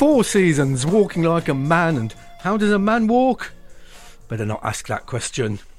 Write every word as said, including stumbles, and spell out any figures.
Four Seasons, Walking Like a Man. And how does a man walk? Better not ask that question.